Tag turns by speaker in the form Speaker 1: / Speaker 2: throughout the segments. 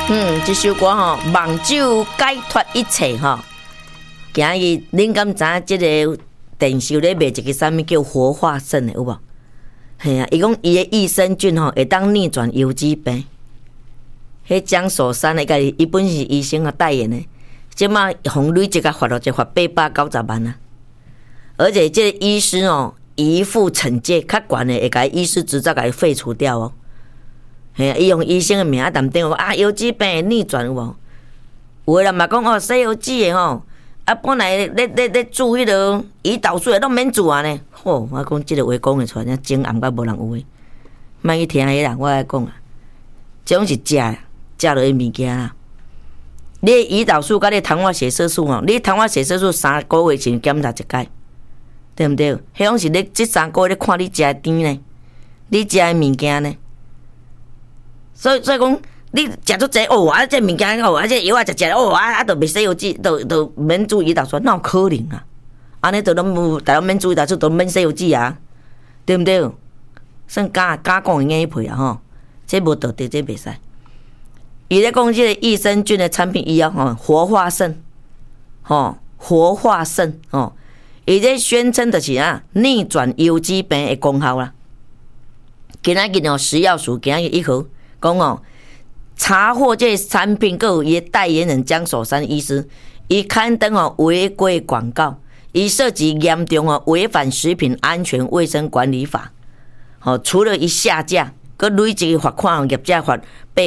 Speaker 1: 这首歌吼，梦酒解脱一切吼。今日恁敢知影？这个电视咧卖一个啥物叫活化肾的有无？系啊，伊讲伊的益生菌吼会当逆转游击病。迄江守山的，伊本是医生啊代言的，即马红累积甲罚了，就罚890万啊！而且这个医师哦，依附惩戒较悬的，会甲医师执照甲伊废除掉哦。嘿，伊用医生的名啊，淡定讲啊，游击病逆转有无？有的人嘛讲哦，西游记的吼，啊，本来咧煮迄落胰岛素的，拢免煮啊呢。吼，我讲即个话讲会出来，真精暗甲无人有诶。莫去听迄人，我来讲啊，这种是假落的物件啦。你胰岛素甲你糖化血色素吼，你糖化血色素3个月前检查一届，对毋对？迄种是你这3个月咧看你食的甜呢，你食的物件呢。所以讲，你食足济哦，啊，这物件哦，啊，这药啊食哦，啊，都袂西游记，都免注胰岛素，哪有可能啊？安尼都拢无，大家免注胰岛素，都免西游记啊，对毋对？算假讲的硬皮啊吼，这无道德，这袂使。伊咧讲即个益生菌的产品以后吼，活化肾，吼，活化肾吼，伊咧宣称就是啊，逆转游击病的功效啦。今仔日哦，食药署今仔日1号。讲哦，查获这产品，各有伊代言人江守山医师，伊刊登哦违规广告，伊涉及严重哦违反食品安全卫生管理法。哦，除了伊下架，佮累积罚款业者罚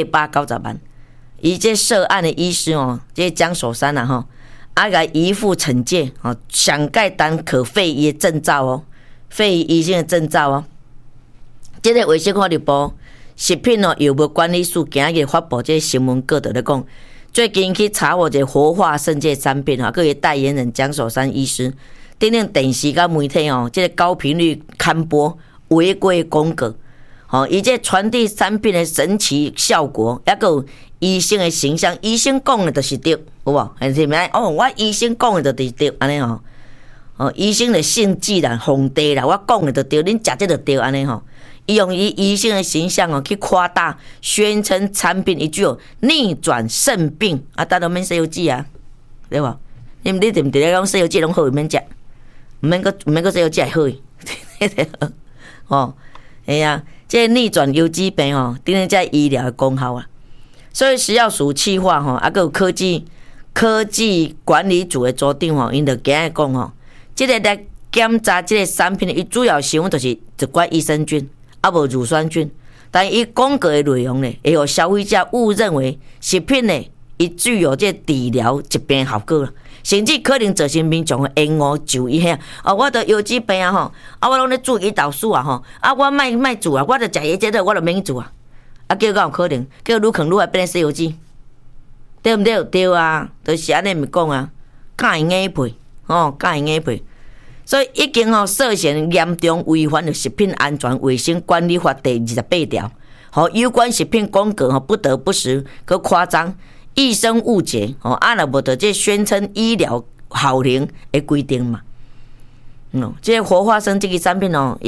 Speaker 1: 890万。伊这涉案的医师哦，这江守山啊吼，啊个依附惩戒哦，想盖单可废伊的证照哦，废医生的证照哦。这个卫生福利部。食品哦，药物管理署今日发布这新闻稿，就咧讲，最近去查获这活化肾这产品哈，各位代言人江守山医师，顶顶电视甲媒体哦，这个高频率刊播违规公告，哦，伊这传递产品的神奇效果，还有医生的形象，医生讲的就是对，有无？还是咩？哦，我医生讲的就是对，安尼吼，哦，医生的性质啦、皇帝啦，我讲的就对，恁食这就对，安尼吼。伊用伊医生的形象哦去夸大，宣称产品具有逆转肾病啊，大家免西游记啊，对无？你对毋对？讲西游记拢好，免食，毋免个西游记好，哦，哎呀，这逆转游击病哦，等于在医疗的功效啊。所以食药署企划吼，啊，还有科技管理组的组长吼，因就今日讲吼，这个来检查这个产品，伊主要成分就是一寡益生菌。啊，无乳酸菌，但伊广告的内容呢，会有消费者误认为食品呢，伊具有这治疗疾病效果啦，甚至可能造成民众的厌恶就医遐。啊，我得游击病啊吼，啊，我拢咧煮胰岛素啊吼，啊，我卖煮啊，我得食迄这个，我就免煮啊。啊，叫有可能，叫愈啃愈会变成西游记，对毋对？对啊，就是安尼咪讲啊，假硬皮，哦，假硬皮。所以已经涉嫌严重违反了食品安全卫生管理法第28条，有关食品广告不得不实和夸张、易生误解，按了无得这宣称医疗效能的规定嘛。这活化生这个产品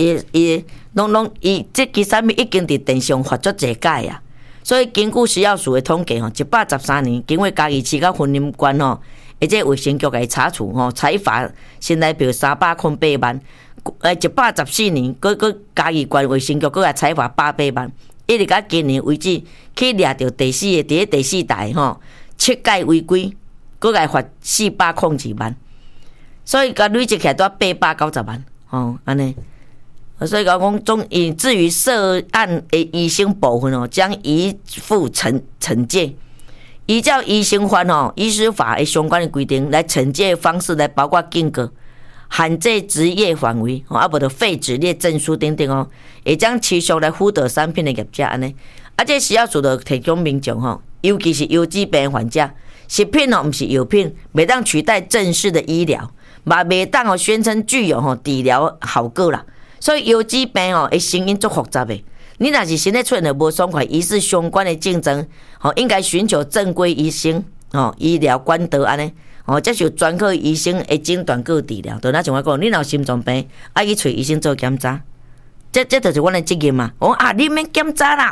Speaker 1: 这个产品已经伫电视上发足侪届啊。所以根据食药署的统计，113年经过嘉义市甲云林县而且卫生局来查处采罚新台币308万，114年，佮嘉义县卫生局佮来采罚800万，一直到今年为止，去抓到第4代7届违规，佮来罚402万，所以佮累积起来都890万，安尼。所以讲总以至于涉案的医生部分将依附惩戒。依照医生法医师法的相关的规定来惩戒的方式来包括禁告、限制执业范围，啊无就废止业证书等等会将持续来辅导产品的业者安尼。啊，这食药署就提供民众尤其是游击病患者，食品不是药品，袂当取代正式的医疗，嘛袂当宣称具有治疗效果啦。所以游击病的成因足复杂的。你若是身体出现了无爽快，疑似相关的竞争，应该寻求正规医生，医疗管道安尼，接受专科医生的诊断和治疗。就那像我讲，你若有心脏病，爱去找医生做检查，这就是阮的责任嘛。你免检查啦，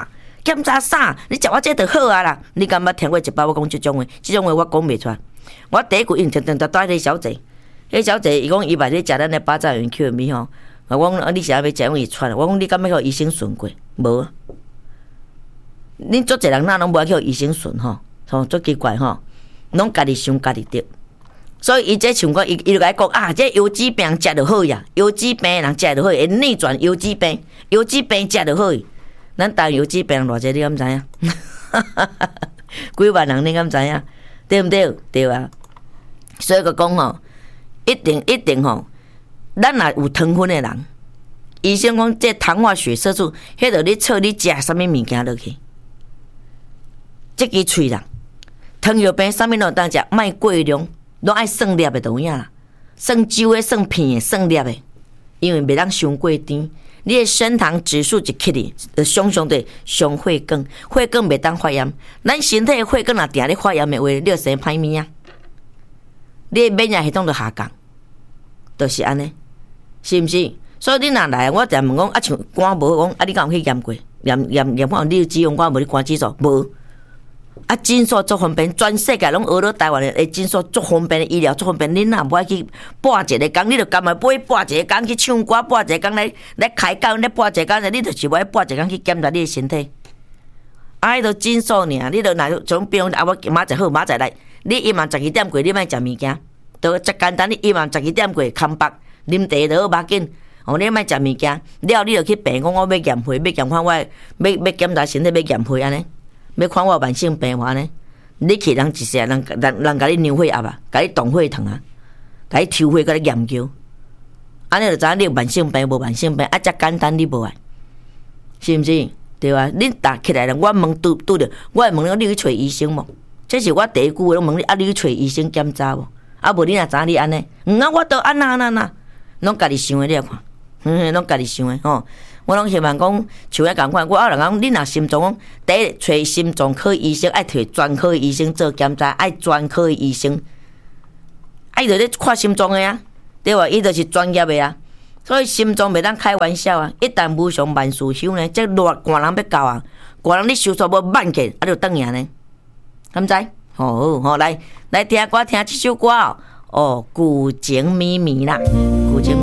Speaker 1: 检查啥？你食我这就好啊啦！你敢捌听过一摆我讲即种话？即种话我讲袂出来。我第一句应定定带迄小姐，迄小姐伊讲伊捌咧食咱的八爪鱼 Q 米吼。我讲你是要食，讲伊出来。我讲你敢要互医生顺过？无啊。恁足侪人哪拢无去互医生顺吼，吼足奇怪吼，拢家己想家己得。所以伊这像讲，伊就甲讲啊，这油脂病食就好呀，油脂病人食就好，会逆转油脂病，油脂病食就好。咱台油脂病偌济，你敢知影？几万人你敢知影？对毋对？对啊。所以个讲吼，一定吼，咱若有糖分的人，医生讲这糖化血色素，迄着你测你食啥物物件落去，这支喙人，糖尿病啥物拢当食，莫过量。拢爱算粒的就有影啦，算酒的、算片的、算粒的，因为袂当伤过甜。你的升糖指数一起哩，上对上血管，血管袂当发炎。咱身体的血管若定咧发炎的话，你就生歹物啊。你的免疫系统就下降，就是安尼，是毋是？所以你若来，我定问讲啊，像肝无讲啊，你敢有去验过？验看你有脂肪肝无？你肝指数无？啊，诊所足方便，全世界拢学到台湾的诊所足方便的医疗足方便。恁若无爱去拨一个工，你就甘嘛买拨一个工去唱歌，拨一个工来开讲，来拨一个工，你就是无爱拨一个工去检查你的身体。啊，迄个诊所尔，你就若从比如啊，我明仔好，明仔来，你一晚12点过，你莫食物件，都足简单。你一晚12点过，空腹啉茶就好，无要紧。哦，你莫食物件，了你就去病，讲我要验血，要验看我，要检查身体，要验血安尼。要看我慢性病话呢？你去人一下，人甲你量血压啊，甲你动血糖啊，甲你抽血，甲你研究，安尼就知影你有慢性病无慢性病，啊，遮简单你无爱，是毋是？对啊，恁打起来了，我问拄着，我会问你去找医生无？这是我第一句话，我问你啊，你去找医生检查无？啊，无你若知影你安尼，啊，我都安那，拢家己想的，你来看，拢家己想的吼。我拢希望讲，像迄共款，我人讲，你若心脏讲，第一找心脏科医生，爱找专科医生做检查，爱专科医生，爱着咧看心脏的啊，对吧？伊就是专业的啊，所以心脏袂当开玩笑啊！一旦无上万事休呢，这热寒人要到啊，寒人你收束无慢起，啊就转赢呢，敢知？好，来听歌，听这首歌哦，古井咪咪啦，古井。